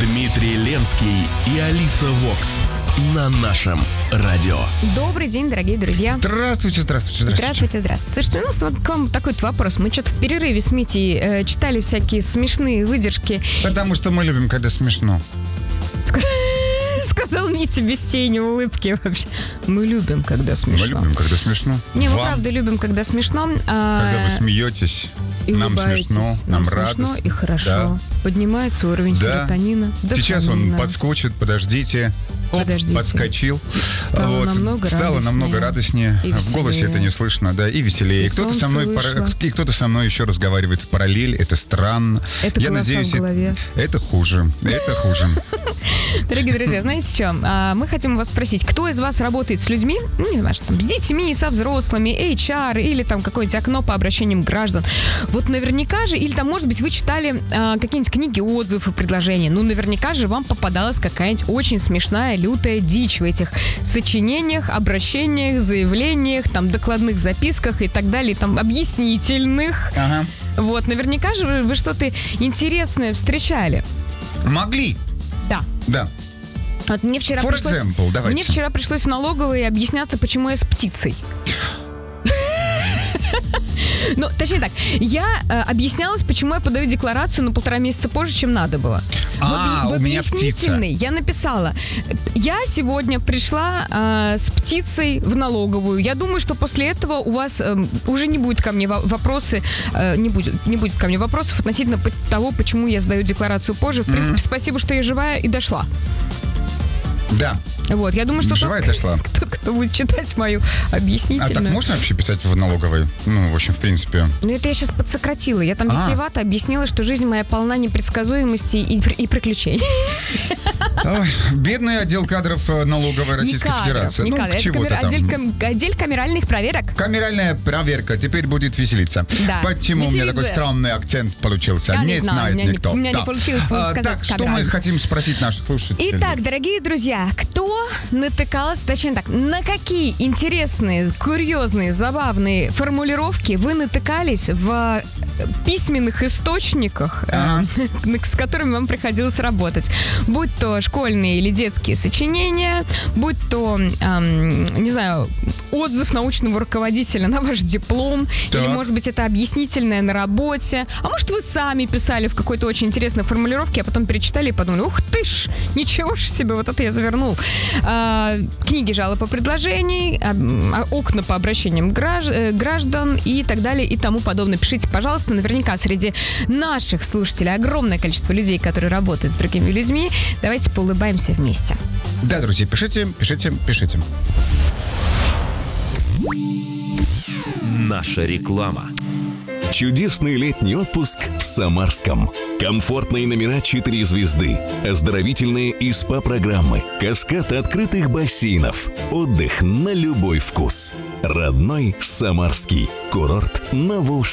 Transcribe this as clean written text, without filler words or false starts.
Дмитрий Ленский и Алиса Вокс на нашем радио. Добрый день, дорогие друзья. Здравствуйте. Здравствуйте. Слушайте, у нас вот к вам такой вопрос. Мы что-то в перерыве с Митей читали всякие смешные выдержки. Потому что мы любим, когда смешно. Сказал Митя без тени улыбки вообще. Мы любим, когда смешно. Мы любим, когда смешно. Не, мы правда любим, когда смешно. Когда вы смеетесь, и нам смешно, нам радостно. Смешно и хорошо. Да. Поднимается уровень серотонина. Сейчас он подскочит, подождите. Подскочил. Стало намного радостнее. В голосе это не слышно, да, и веселее. Кто-то со мной еще разговаривает в параллель. Это странно. Это я надеюсь, в голове. Это хуже. Дорогие друзья, знаете что? Мы хотим вас спросить, кто из вас работает с людьми, не знаю, там, с детьми, со взрослыми, HR или там какое-нибудь окно по обращениям граждан. Вот наверняка же, или там, может быть, вы читали какие-нибудь книги отзывов и предложений. Ну, наверняка же вам попадалась какая-нибудь очень смешная, лютая дичь в этих сочинениях, обращениях, заявлениях, там, докладных записках и так далее, там, объяснительных. Ага. Вот, наверняка же вы что-то интересное встречали. Могли. Да. Вот мне вчера пришлось в налоговой объясняться, почему я с птицей. Ну, точнее так, я объяснялась, почему я подаю декларацию на 1,5 месяца позже, чем надо было. У меня птица. Я написала, я сегодня пришла с птицей в налоговую. Я думаю, что после этого у вас уже не будет ко мне вопросы, не будет ко мне вопросов относительно того, почему я сдаю декларацию позже. В принципе, спасибо, что я живая и дошла. Да. Вот, я думаю, что дошла. кто будет читать мою объяснительную. А так можно вообще писать в налоговой? Ну, в общем, в принципе. Ну, это я сейчас подсократила. Я там витиевато объяснила, что жизнь моя полна непредсказуемости и приключений. Бедный отдел кадров налоговой Российской Федерации. Это отдел камеральных проверок. Камеральная проверка. Теперь будет веселиться. Да. Почему у меня такой странный акцент получился? Не знает никто. У меня не получилось сказать. Так, что мы хотим спросить наших слушателей? Итак, дорогие друзья, кто натыкался, точнее так, на какие интересные, курьезные, забавные формулировки вы натыкались в письменных источниках, с которыми вам приходилось работать? Будь то школьные или детские сочинения, будь то, не знаю, отзыв научного руководителя на ваш диплом, или, может быть, это объяснительное на работе, а может, вы сами писали в какой-то очень интересной формулировке, а потом перечитали и подумали, ух ты ж, ничего ж себе, вот это я завернул. Книги жалоб и предложений, окна по обращениям граждан и так далее и тому подобное. Пишите, пожалуйста, наверняка среди наших слушателей огромное количество людей, которые работают с другими людьми. Давайте поулыбаемся вместе. Да, друзья, пишите. Наша реклама. Чудесный летний отпуск в Самарском. Комфортные номера 4 звезды, оздоровительные и СПА-программы, каскад открытых бассейнов, отдых на любой вкус. Родной Самарский курорт на Волжском.